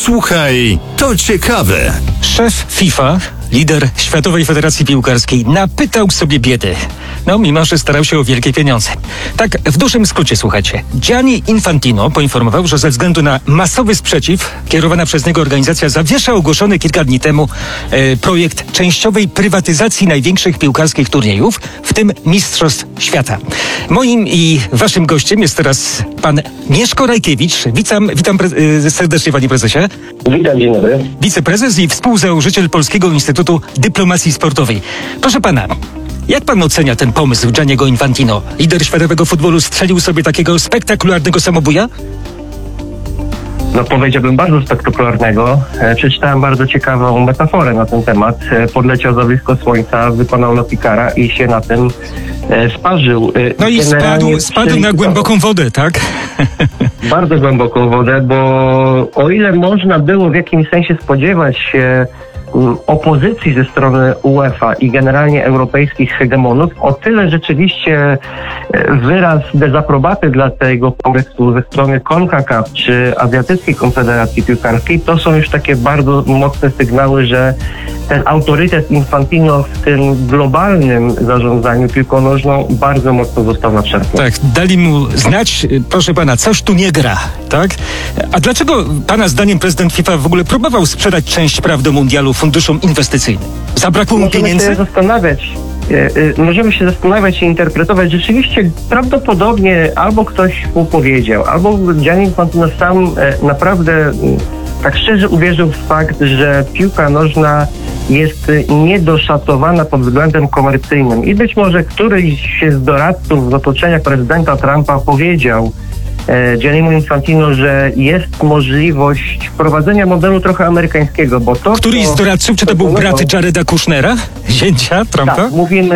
Słuchaj, to ciekawe. Szef FIFA, lider Światowej Federacji Piłkarskiej, napytał sobie biedy. Mimo że starał się o wielkie pieniądze. Tak, w dużym skrócie, słuchajcie. Gianni Infantino poinformował, że ze względu na masowy sprzeciw kierowana przez niego organizacja zawiesza ogłoszony kilka dni temu projekt częściowej prywatyzacji największych piłkarskich turniejów, w tym Mistrzostw Świata. Moim i waszym gościem jest teraz pan Mieszko Rajkiewicz. Witam serdecznie, panie prezesie. Witam, dzień dobry. Wiceprezes i współzałożyciel Polskiego Instytutu Dyplomacji Sportowej. Proszę pana, jak pan ocenia ten pomysł Gianniego Infantino? Lider światowego futbolu strzelił sobie takiego spektakularnego samobuja? Powiedziałbym bardzo spektakularnego. Przeczytałem bardzo ciekawą metaforę na ten temat. Podleciał za blisko słońca, wykonał Lopikara i się na tym sparzył. I spadł na głęboką wodę, tak? Bardzo głęboką wodę, bo o ile można było w jakimś sensie spodziewać się opozycji ze strony UEFA i generalnie europejskich hegemonów, o tyle rzeczywiście wyraz dezaprobaty dla tego pomysłu ze strony CONCACAF czy Azjatyckiej Konfederacji Piłkarskiej to są już takie bardzo mocne sygnały, że ten autorytet Infantino w tym globalnym zarządzaniu piłką nożną bardzo mocno został nadszarpnięty. Tak, dali mu znać, proszę pana, coś tu nie gra, tak? A dlaczego pana zdaniem prezydent FIFA w ogóle próbował sprzedać część praw do mundialu funduszom inwestycyjnym? Zabrakło mu pieniędzy? Możemy się zastanawiać i interpretować. Rzeczywiście prawdopodobnie albo ktoś mu powiedział, albo Gianni Infantino sam naprawdę tak szczerze uwierzył w fakt, że piłka nożna jest niedoszacowana pod względem komercyjnym. I być może któryś z doradców z otoczenia prezydenta Trumpa powiedział Gianniemu Infantino, że jest możliwość wprowadzenia modelu trochę amerykańskiego, bo to... Któryś z doradców, czy to był brat Jareda Kushnera, zięcia Trumpa? Tak,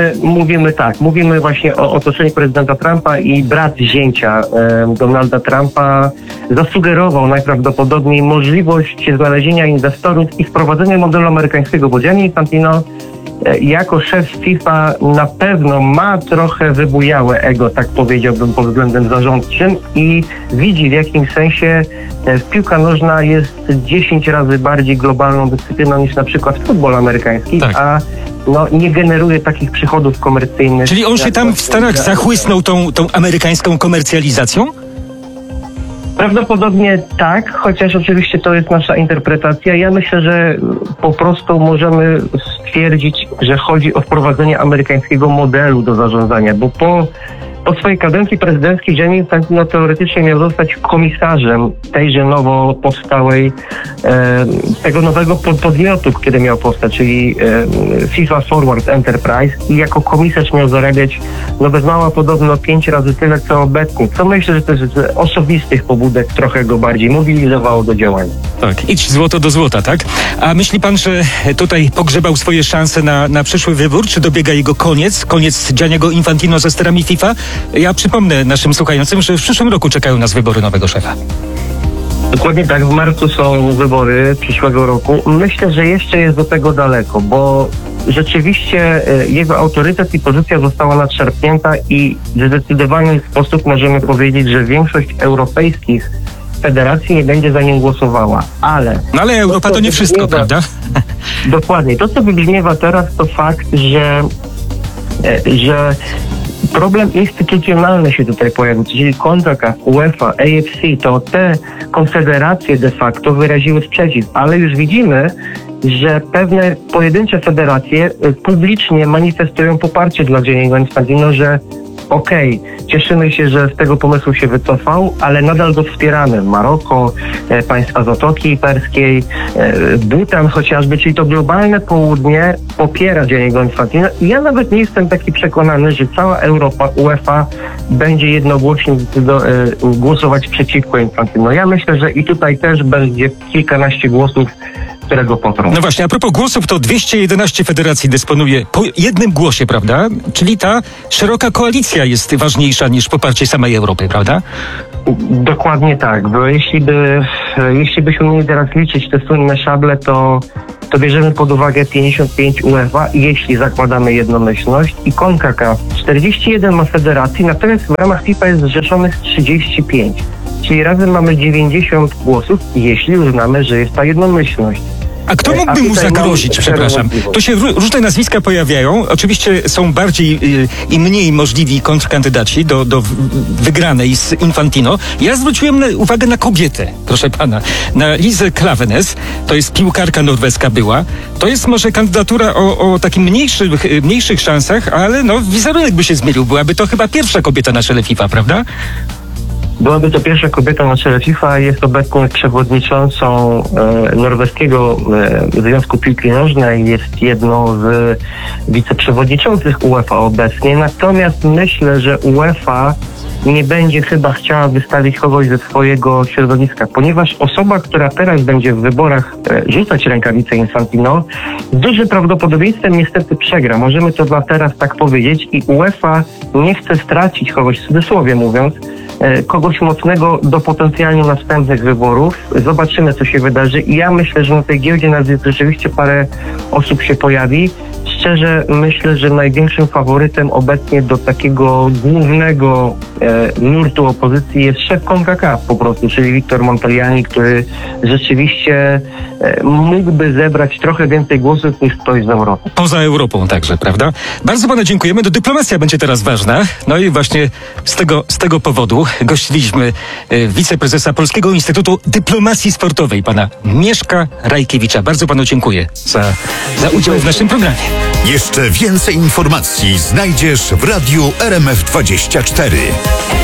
mówimy właśnie o otoczeniu prezydenta Trumpa i brat zięcia Donalda Trumpa zasugerował najprawdopodobniej możliwość znalezienia inwestorów i wprowadzenia modelu amerykańskiego, bo Gianni Infantino jako szef FIFA na pewno ma trochę wybujałe ego, tak powiedziałbym, pod względem zarządczym i widzi w jakimś sensie piłka nożna jest 10 razy bardziej globalną dyscypliną niż na przykład futbol amerykański, tak. A nie generuje takich przychodów komercyjnych. Czyli on się tam w Stanach zachłysnął tą amerykańską komercjalizacją? Prawdopodobnie tak, chociaż oczywiście to jest nasza interpretacja. Ja myślę, że po prostu możemy stwierdzić, że chodzi o wprowadzenie amerykańskiego modelu do zarządzania, bo po swojej kadencji prezydenckiej Gianni Infantino teoretycznie miał zostać komisarzem tejże nowo powstałej, tego nowego podmiotu, który miał powstać, czyli FIFA Forward Enterprise, i jako komisarz miał zarabiać bez mała podobno 5 razy tyle co obecnie, co myślę, że też z osobistych pobudek trochę go bardziej mobilizowało do działania. Tak, idź złoto do złota, tak? A myśli pan, że tutaj pogrzebał swoje szanse na przyszły wybór? Czy dobiega jego koniec Gianniego Infantino ze sterami FIFA? Ja przypomnę naszym słuchającym, że w przyszłym roku czekają nas wybory nowego szefa. Dokładnie tak, w marcu są wybory przyszłego roku. Myślę, że jeszcze jest do tego daleko, bo rzeczywiście jego autorytet i pozycja została nadszarpnięta i w zdecydowany sposób możemy powiedzieć, że większość europejskich federacji nie będzie za nim głosowała. Ale Europa to nie wszystko, prawda? Dokładnie. To, co wybrzmiewa teraz, to fakt, że problem instytucjonalny się tutaj pojawił, czyli CONCACAF, UEFA, AFC, to te konfederacje de facto wyraziły sprzeciw, ale już widzimy, że pewne pojedyncze federacje publicznie manifestują poparcie dla Gianniego Infantino, że cieszymy się, że z tego pomysłu się wycofał, ale nadal go wspieramy. Maroko, państwa Zatoki Perskiej, Butan chociażby, czyli to globalne południe popiera Gianniego Infantino. I ja nawet nie jestem taki przekonany, że cała Europa, UEFA będzie jednogłośnie głosować przeciwko Infantino. Ja myślę, że i tutaj też będzie kilkanaście głosów, które go poprą. No właśnie, a propos głosów, to 211 federacji dysponuje po jednym głosie, prawda? Czyli ta szeroka koalicja jest ważniejsza niż poparcie samej Europy, prawda? Dokładnie tak, bo jeśli byśmy mieli teraz liczyć te słynne szable, to bierzemy pod uwagę 55 UEFA, jeśli zakładamy jednomyślność, i CONCACAF. 41 ma federacji, natomiast w ramach FIFA jest zrzeszonych 35. Czyli razem mamy 90 głosów, jeśli uznamy, że jest ta jednomyślność. A kto mógłby mu zagrozić, przepraszam? Tu się różne nazwiska pojawiają. Oczywiście są bardziej i mniej możliwi kontrkandydaci do wygranej z Infantino. Ja zwróciłem uwagę na kobietę, proszę pana. Na Lizę Klaveness, to jest piłkarka norweska była. To jest może kandydatura o takim mniejszych szansach, ale no wizerunek by się zmienił. Byłaby to chyba pierwsza kobieta na czele FIFA, prawda? Byłaby to pierwsza kobieta na czele FIFA, jest obecnie przewodniczącą Norweskiego Związku Piłki Nożnej, jest jedną z wiceprzewodniczących UEFA obecnie, natomiast myślę, że UEFA nie będzie chyba chciała wystawić kogoś ze swojego środowiska, ponieważ osoba, która teraz będzie w wyborach rzucać rękawicę Infantino, z dużym prawdopodobieństwem niestety przegra. Możemy to dla teraz tak powiedzieć i UEFA nie chce stracić kogoś, w cudzysłowie mówiąc, kogoś mocnego do potencjalnie następnych wyborów. Zobaczymy, co się wydarzy i ja myślę, że na tej giełdzie nazwisk rzeczywiście parę osób się pojawi. Szczerze myślę, że największym faworytem obecnie do takiego głównego nurtu opozycji jest szef CONCACAF po prostu, czyli Victor Montagliani, który rzeczywiście mógłby zebrać trochę więcej głosów niż ktoś z Europy. Poza Europą także, prawda? Bardzo panu dziękujemy. Dyplomacja będzie teraz ważna. No i właśnie z tego powodu gościliśmy wiceprezesa Polskiego Instytutu Dyplomacji Sportowej, pana Mieszka Rajkiewicza. Bardzo panu dziękuję za udział w naszym programie. Jeszcze więcej informacji znajdziesz w radiu RMF24.